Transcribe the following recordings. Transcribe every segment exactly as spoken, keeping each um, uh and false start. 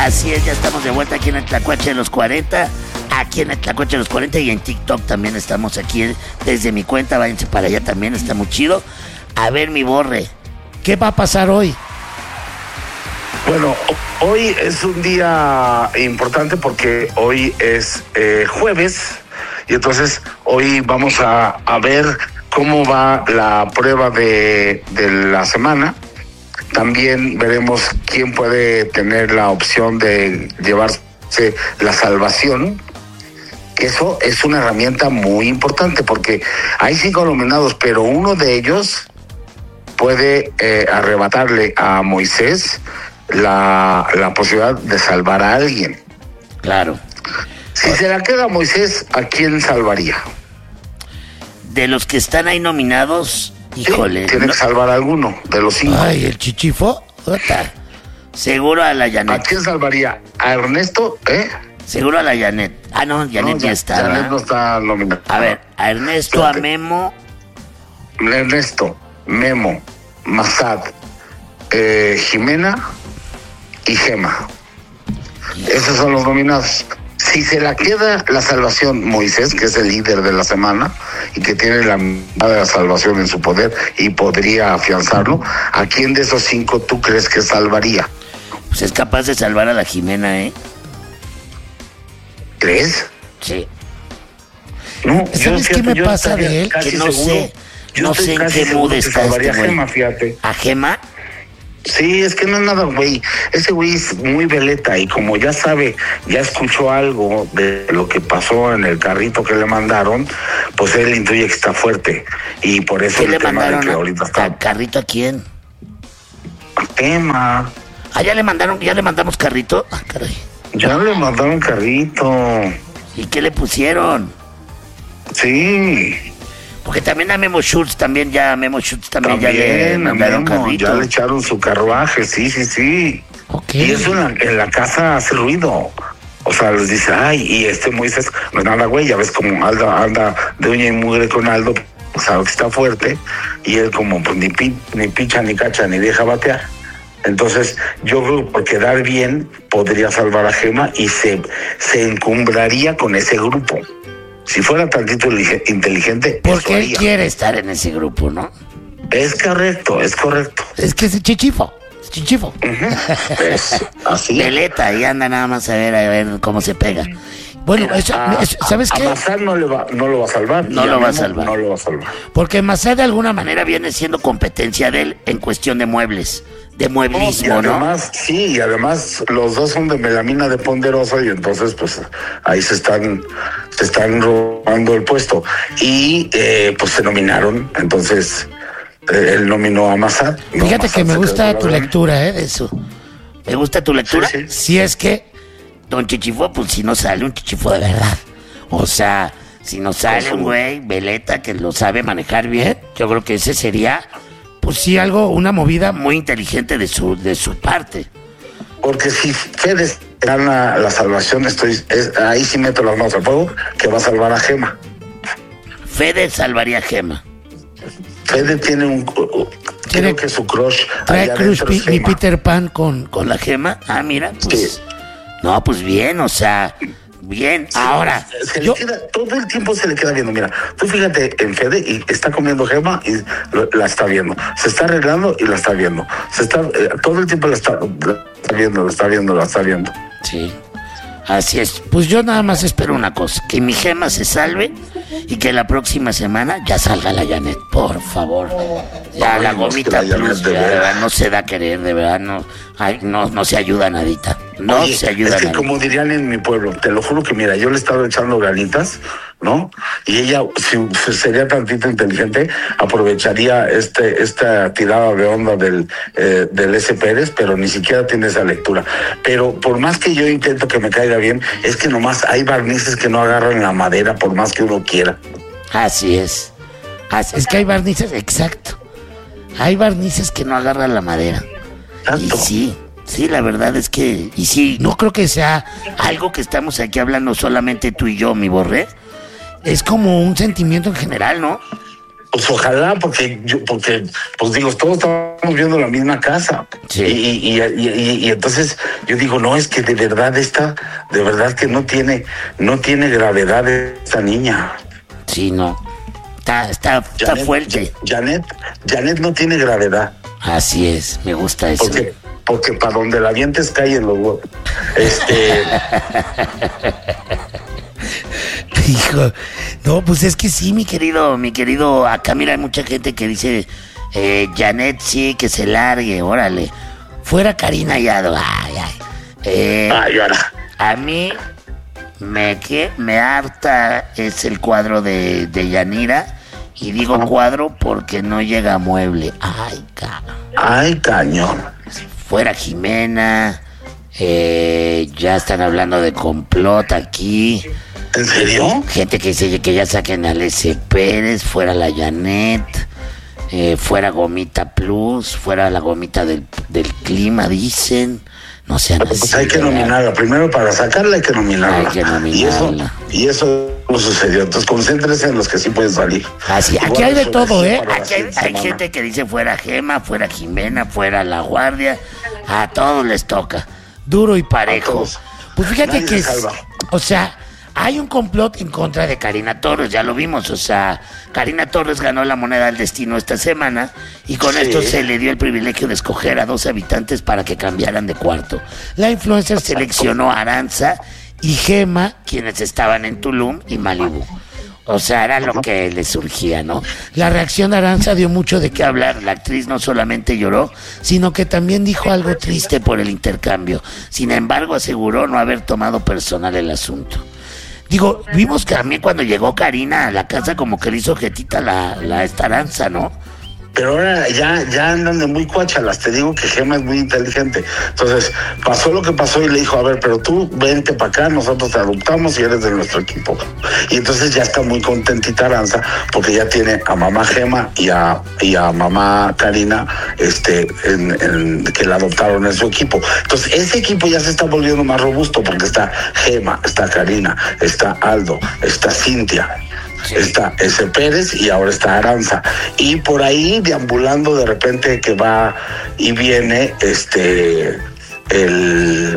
Así es, ya estamos de vuelta aquí en el Tlacuache de los cuarenta. Aquí en el Tlacuache de los cuarenta y en TikTok también estamos aquí desde mi cuenta. Váyanse para allá también, está muy chido. A ver, mi Borre, ¿qué va a pasar hoy? Bueno, hoy es un día importante porque hoy es eh, jueves y entonces hoy vamos a, a ver cómo va la prueba de, de la semana. También veremos quién puede tener la opción de llevarse la salvación, que eso es una herramienta muy importante porque hay cinco nominados, pero uno de ellos puede eh, arrebatarle a Moisés la, la posibilidad de salvar a alguien. Claro. Si se la queda a Moisés, ¿a quién salvaría? De los que están ahí nominados, híjole. Sí, tiene no... que salvar a alguno de los cinco. Ay, el chichifo. Ota. Seguro a la Janet. ¿A quién salvaría? ¿A Ernesto? ¿Eh? Seguro a la Janet. Ah, no, Janet no, ya, ya está. Janet ¿verdad? no está nominada. A ver, a Ernesto, Fíjate. a Memo. Ernesto, Memo, Massad, eh, Jimena y Gema. Esos son los nominados. Si se la queda la salvación Moisés, que es el líder de la semana y que tiene la mitad de la salvación en su poder y podría afianzarlo, ¿a quién de esos cinco tú crees que salvaría? Pues es capaz de salvar a la Jimena, ¿eh? ¿Crees? Sí. No, ¿Sabes yo, qué me yo pasa de él? Que no seguro. sé, yo no sé en qué mood está este güey. Gema, fíjate. ¿A Gema? Sí, es que no es nada, güey. Ese güey es muy veleta y como ya sabe, ya escuchó algo de lo que pasó en el carrito que le mandaron, pues él intuye que está fuerte. Y por eso ¿Qué el le tema mandaron de que ahorita está... ¿A carrito a quién? A Tema. Ah, ya le mandaron, ya le mandamos carrito. Ah, caray. Ya le mandaron carrito. ¿Y qué le pusieron? Sí. Porque también a Memo Schultz, también ya a Memo Schultz también, también ya le mandaron Memo, carrito. Ya le echaron su carruaje, sí, sí, sí. Okay. Y eso en la, en la casa hace ruido. O sea, les dice, ay, y este Moisés, no es nada, güey, ya ves como anda, anda de uña y mugre con Aldo, sabe que está fuerte, y él como pues ni, pi, ni picha, ni cacha, ni deja batear. Entonces, yo creo que por quedar bien podría salvar a Gema y se, se encumbraría con ese grupo. Si fuera tantito inteligente, porque él quiere estar en ese grupo, ¿no? Es correcto, es correcto. Es que es chichifo, es chichifo. Uh-huh. Es así. Veleta, y anda nada más a ver, a ver cómo se pega. Bueno, eso, a, eso, ¿sabes a, qué? A Massad no, le va, no lo va a salvar. No lo va a salvar. No lo va a salvar. Porque Massad de alguna manera viene siendo competencia de él en cuestión de muebles. De mueblismo, ¿no? Y además, ¿no? Sí, y además los dos son de melamina de Ponderosa y entonces pues ahí se están se están robando el puesto. Y eh, pues se nominaron, entonces eh, él nominó a Massad. Fíjate no, Massad que me gusta tu la lectura, ¿eh? De eso. Me gusta tu lectura. Sí, sí. Si es que Don Chichifo, pues si no sale un chichifo de verdad. O sea, si no sale un güey, veleta, que lo sabe manejar bien, yo creo que ese sería... Pues sí, algo, una movida muy inteligente de su de su parte. Porque si Fede gana la salvación, estoy es, ahí sí meto las manos al fuego, que va a salvar a Gema. Fede salvaría a Gema. Fede tiene un... Creo que su crush... Trae crush pi, mi Peter Pan con, con la Gema. Ah, mira, pues... Sí. No, pues bien, o sea... Bien, sí, ahora se yo... le queda, todo el tiempo se le queda viendo. Mira, tú fíjate en Fede y está comiendo Gema y lo, la está viendo, se está arreglando y la está viendo, se está eh, todo el tiempo la está, la está viendo, la está viendo, la está viendo. Sí, así es. Pues yo nada más espero una cosa, que mi Gema se salve y que la próxima semana ya salga la Janet, por favor. Ya. Ay, la gomita no, plus, de ya, verdad, no se da a querer, de verdad, no, ay, no, no se ayuda nadita. No Oye, se ayuda es que nadita. Como dirían en mi pueblo, te lo juro que mira, yo le estaba echando ganitas, ¿no? Y ella, si, si sería tantito inteligente, aprovecharía este esta tirada de onda del, eh, del S. Pérez, pero ni siquiera tiene esa lectura. Pero por más que yo intento que me caiga bien, es que nomás hay barnices que no agarran la madera por más que uno quiera. Así es. Así, es que hay barnices, exacto. Hay barnices que no agarran la madera. ¿Tanto? Y sí. Sí, la verdad es que, y sí, no creo que sea algo que estamos aquí hablando solamente tú y yo, mi Borré. Es como un sentimiento en general, ¿no? Pues ojalá, porque yo, porque, pues digo, todos estamos viendo la misma casa. Sí. Y, y, y, y, y entonces yo digo, no, es que de verdad esta, de verdad que no tiene, no tiene gravedad esta niña. Sí, no. Está, está, está Janet, fuerte. Janet, Janet no tiene gravedad. Así es, me gusta eso. Porque, porque para donde la vientes cae en los huevos. Este. Hijo, no, pues es que sí, mi querido, mi querido, acá mira, hay mucha gente que dice, eh, Janet, sí, que se largue, órale. Fuera Karina Yado, ay, ay. Eh, ay, ahora. A mí me que me harta es el cuadro de, de Yanira, y digo Ajá. cuadro porque no llega a mueble. Ay, cabrón. Ay, cañón. Fuera Jimena, eh, ya están hablando de complot aquí. ¿En serio? Gente que dice que ya saquen a Alessia Pérez, fuera la Janet, eh, fuera Gomita Plus, fuera la Gomita del, del clima, dicen. No sean Pues así, hay que ¿verdad? nominarla. Primero, para sacarla hay que nominarla. Hay que nominarla. Y eso, y eso no sucedió. Entonces concéntrese en los que sí pueden salir. Así, aquí Igual hay de eso todo, es ¿eh? para la Aquí hay, siguiente hay semana. gente que dice fuera Gema, fuera Jimena, fuera La Guardia. A todos les toca. Duro y A parejo. todos. Pues fíjate Nadie que se es, salva. o sea, hay un complot en contra de Karina Torres, ya lo vimos, o sea, Karina Torres ganó la moneda del destino esta semana y con Sí. esto se le dio el privilegio de escoger a dos habitantes para que cambiaran de cuarto. La influencer seleccionó a Aranza y Gema, quienes estaban en Tulum y Malibú. O sea, era lo que le surgía, ¿no? La reacción de Aranza dio mucho de qué hablar. La actriz no solamente lloró, sino que también dijo algo triste por el intercambio. Sin embargo, aseguró no haber tomado personal el asunto. Digo, vimos que a mí cuando llegó Karina a la casa como que le hizo jetita la, la esta Aranza, ¿no? Pero ahora ya, ya andan de muy cuachalas. Te digo que Gema es muy inteligente. Entonces, pasó lo que pasó y le dijo, a ver, pero tú vente para acá, nosotros te adoptamos y eres de nuestro equipo. Y entonces ya está muy contentita Aranza porque ya tiene a mamá Gema y a, y a mamá Karina este, en, en, que la adoptaron en su equipo. Entonces, ese equipo ya se está volviendo más robusto porque está Gema, está Karina, está Aldo, está Cintia. Sí. Está ese Pérez y ahora está Aranza. Y por ahí deambulando de repente que va y viene este el,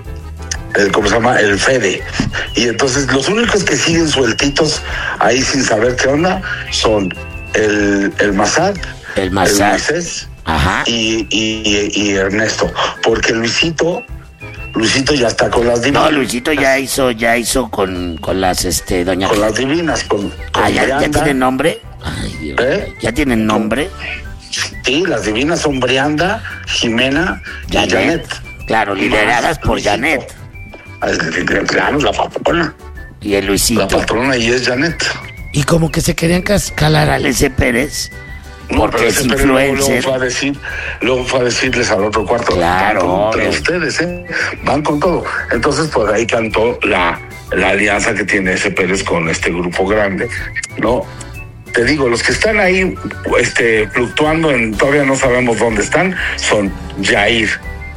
el ¿cómo se llama? El Fede. Y entonces los únicos que siguen sueltitos ahí sin saber qué onda son el, el Massad, el Massad, el Moisés Ajá. Y, y, y Ernesto. Porque Luisito Luisito ya está con las divinas. No, Luisito ya hizo, ya hizo con, con las, este, doña... Con las divinas, con... con ah, ¿ya, ¿ya tienen nombre? Ay, Dios. ¿Eh? ¿Ya tienen nombre? Sí, las divinas son Brianda, Jimena Janet. y Janet. Claro, lideradas por Luisito. Janet. Claro, la patrona. Y el Luisito. La patrona y es Janet. Y como que se querían calar a Alessia Pérez... No, porque pero es ese influencer. Luego fue a decir, luego fue a decirles al otro cuarto, claro, pero ustedes, ¿eh? Van con todo. Entonces, pues ahí cantó la, la alianza que tiene ese Pérez con este grupo grande, ¿no? Te digo, los que están ahí este, fluctuando en, todavía no sabemos dónde están, son Jair,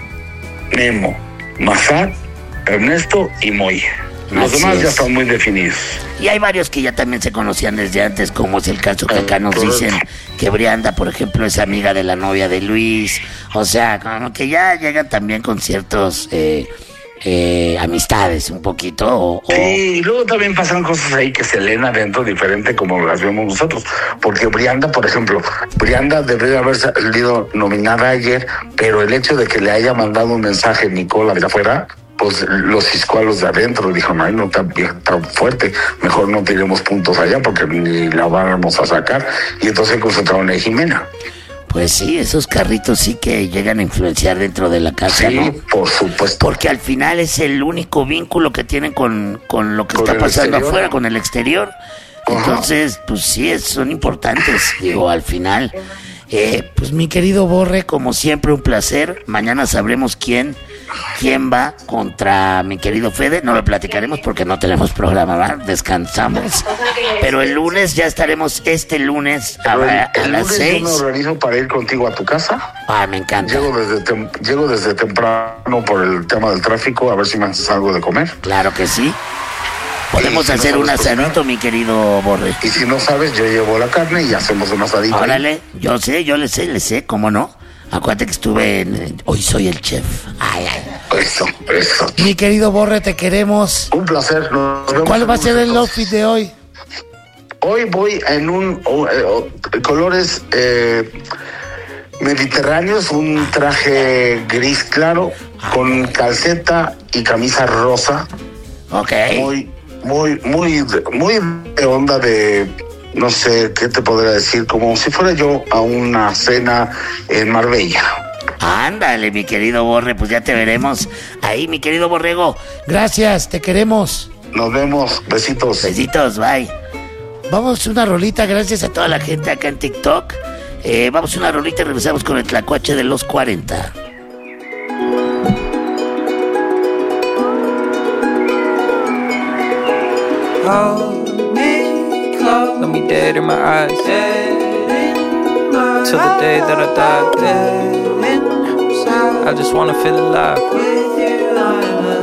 Nemo, Massad, Ernesto y Moy. Los Así demás es. ya están muy definidos. Y hay varios que ya también se conocían desde antes, como es el caso que acá nos dicen que Brianda, por ejemplo, es amiga de la novia de Luis. O sea, como que ya llegan también con ciertos eh, eh, amistades un poquito. O, o... Sí, y luego también pasan cosas ahí que se leen adentro diferente como las vemos nosotros. Porque Brianda, por ejemplo, Brianda debería haber salido nominada ayer, pero el hecho de que le haya mandado un mensaje Nicola de afuera, pues los ciscó a los de adentro. Dijo, no, no tan, tan fuerte, mejor no tiremos puntos allá porque ni la vamos a sacar. Y entonces se concentraron en Jimena. Pues sí, esos carritos sí que llegan a influenciar dentro de la casa, sí, ¿no? Por supuesto. Porque al final es el único vínculo que tienen con, con lo que con está pasando exterior. afuera, con el exterior. Ajá. Entonces, pues sí, es, son importantes, digo, al final. Eh, pues mi querido Borre, como siempre, un placer. Mañana sabremos quién, quién va contra mi querido Fede. No lo platicaremos porque no tenemos programa, ¿verdad? Descansamos. Pero el lunes ya estaremos, este lunes a, el, a el las lunes seis. Yo me organizo para ir contigo a tu casa. Ah, me encanta. Llego desde, tem, llego desde temprano por el tema del tráfico, a ver si me haces algo de comer. Claro que sí. podemos si no hacer un sabes asadito, cocinar, mi querido Borre. y si no sabes, yo llevo la carne y hacemos un asadito. Órale, yo sé, yo le sé, le sé, ¿cómo no? Acuérdate que estuve en... Hoy soy el chef. Ay, ay. Eso, eso. Mi querido Borre, te queremos. Un placer. Nos vemos ¿Cuál en va a un ser el ratito. outfit de hoy? Hoy voy en un oh, eh, oh, colores eh, mediterráneos, un traje gris claro con calceta y camisa rosa. Ok. Muy, muy, muy, muy de onda de, no sé, ¿qué te podría decir? Como si fuera yo a una cena en Marbella. Ándale, mi querido Borre, pues ya te veremos ahí, mi querido Borrego. Gracias, te queremos. Nos vemos, besitos. Besitos, bye. Vamos a una rolita, gracias a A toda la gente acá en TikTok. Eh, vamos a una rolita y regresamos con el tlacuache de los cuarenta. Hold me close, let me dead in my eyes. Till the day that I die. I just wanna feel alive. With you, I'm